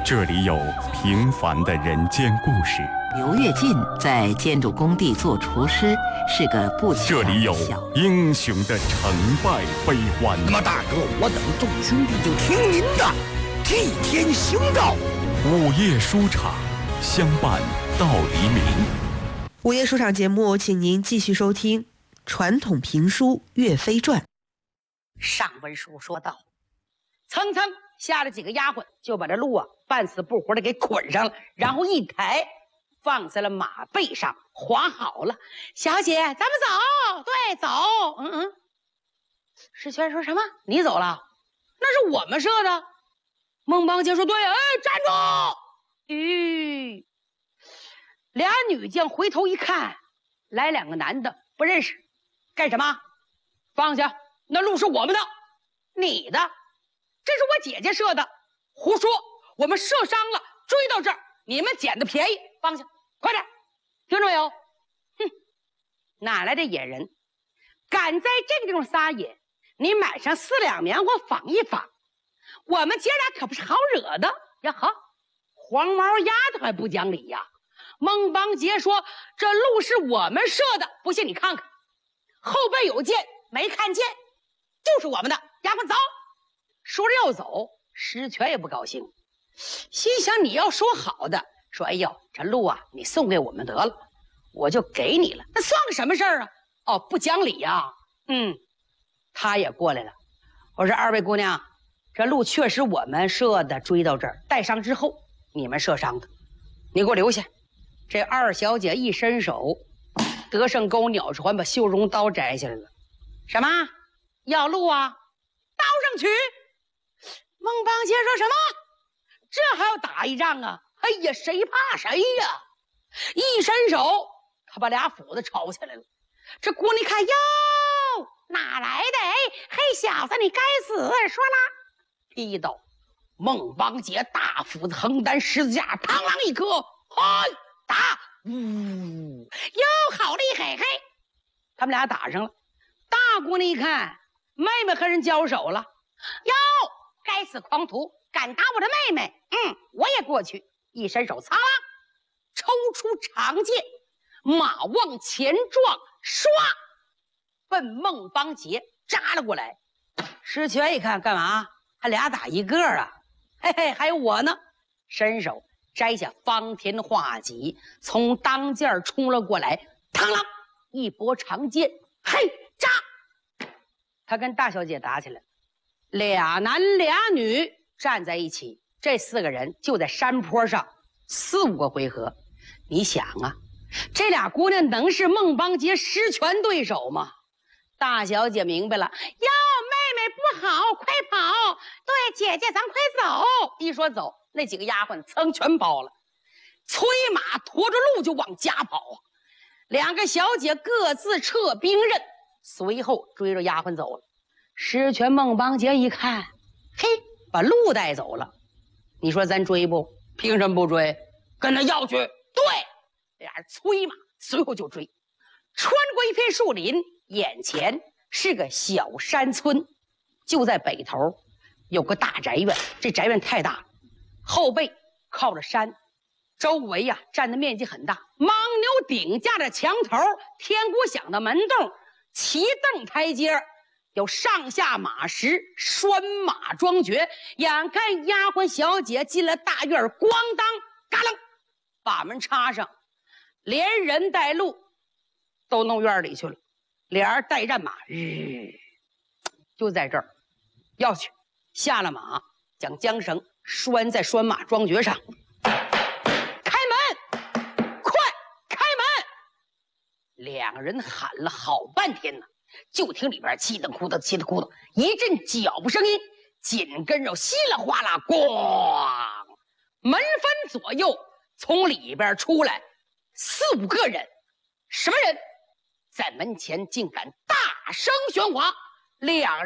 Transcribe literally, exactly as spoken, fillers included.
这里有平凡的人间故事， 刘跃进在建筑工地做厨师，是个不起眼的小。 这里有英雄的成败悲欢。 那么大哥，我等众兄弟就听您的，替天行道。 午夜书场，相伴到黎明。 午夜书场节目，请您继续收听传统评书《岳飞传》。 上文书说到，蹭蹭下了几个丫鬟，就把这鹿啊半死不活的给捆上了，然后一抬放在了马背上，划好了。小姐，咱们走。对，走。嗯嗯。石泉说什么？你走了？那是我们射的。孟邦杰说：对。哎，站住！吁、嗯。俩女将回头一看，来两个男的，不认识。干什么？放下，那鹿是我们的。你的？这是我姐姐射的。胡说，我们射伤了，追到这儿，你们捡的便宜。放下，快点，听着没有？哼，哪来的野人，敢在这个地方撒野？你买上四两棉花纺一纺，我们姐俩可不是好惹的呀！哈，黄毛丫头还不讲理呀！孟邦杰说：这鹿是我们射的，不信你看看，后背有箭，没看见，就是我们的。丫鬟走。说着要走，石泉也不高兴，心想你要说好的，说哎呦这鹿啊你送给我们得了，我就给你了，那算个什么事儿啊？哦，不讲理呀、啊。嗯，他也过来了。我说二位姑娘，这鹿确实我们射的，追到这儿带伤之后你们射伤的，你给我留下。这二小姐一伸手，德胜钩鸟着环把绣绒刀摘下来了。什么要鹿啊？刀上去。孟邦杰说什么？这还要打一仗啊？哎呀，谁怕谁呀！一伸手，他把俩斧子抄起来了。这姑娘看，哟，哪来的？哎，黑小子，你该死！说啦，劈刀。孟邦杰大斧子横担十字架，嘡啷一颗，嗨，打，呜，哟，好厉害！嘿，他们俩打上了。大姑娘一看，妹妹和人交手了，哟。该死狂徒，敢打我的妹妹！嗯，我也过去，一伸手，擦啦，抽出长剑，马往前撞，唰，奔孟邦杰扎了过来。石泉一看，干嘛？还俩打一个啊？嘿嘿，还有我呢！伸手摘下方天画戟，从当间冲了过来，嘡啷一拨长剑，嘿，扎！他跟大小姐打起来。俩男俩女站在一起，这四个人就在山坡上四五个回合。你想啊，这俩姑娘能是孟邦杰石泉对手吗？大小姐明白了，哟，妹妹不好，快跑！对，姐姐咱快走。一说走，那几个丫鬟噌全跑了，催马驮着鹿就往家跑。两个小姐各自撤兵刃，随后追着丫鬟走了。石泉孟邦杰一看，嘿，把鹿带走了。你说咱追不？凭什么不追？跟他要去。对，俩人催马，随后就追。穿过一片树林，眼前是个小山村，就在北头有个大宅院。这宅院太大了，后背靠着山，周围呀、啊、占的面积很大。牦牛顶架着墙头，天鼓响的门洞，骑凳台阶，有上下马石，拴马桩橛。眼看丫鬟小姐进了大院，咣当嘎楞把门插上，连人带路都弄院里去了。俩人带战马，日就在这儿要去。下了马，将缰绳拴在拴马桩橛上。开门，快开门！两人喊了好半天呢，就听里边气得哭的气得哭的一阵脚步声音，紧跟着稀里哗啦，咣，门分左右，从里边出来四五个人。什么人？在门前竟敢大声喧哗，两